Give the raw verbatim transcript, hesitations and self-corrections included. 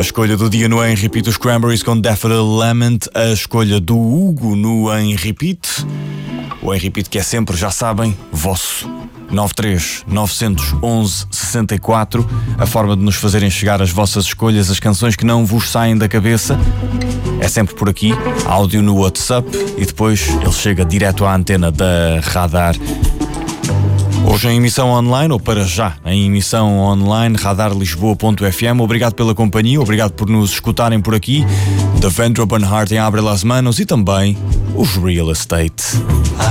escolha do dia no Em Repeat, os Cranberries com Daffodil Lament. A escolha do Hugo no Em Repeat. O Em Repeat que é sempre, já sabem, vosso. nove três nove um um seis quatro. A forma de nos fazerem chegar as vossas escolhas, as canções que não vos saem da cabeça. É sempre por aqui, áudio no WhatsApp e depois ele chega direto à antena da Radar. Hoje em emissão online, ou para já em emissão online, radar lisboa ponto f m. Obrigado pela companhia, obrigado por nos escutarem por aqui. The Vendro Bernhardt em Abre las Manos e também os Real Estate.